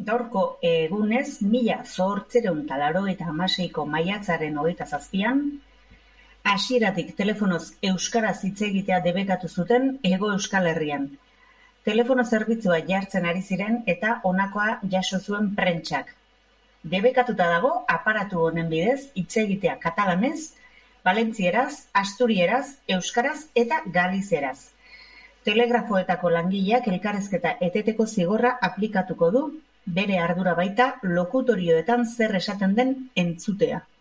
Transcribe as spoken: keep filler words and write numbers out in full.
Gaurko egunez, mila zortziehun eta laurogeita hamaseiko maiatzaren hogeita zazpian, hasieratik telefonoz euskaraz hitz egitea debekatu zuten Hego Euskal Herrian. Telefono zerbitzua jartzen ari ziren eta honakoa jaso zuen prentsak. Debekatuta dago aparatu honen bidez hitz egitea katalanez, valentzieraz, asturieraz, euskaraz eta galizeraz. Telegrafoetako langileak elkarrizketa eteteko zigorra aplikatuko du, bere ardura baita lokutorioetan zer esaten den entzutea.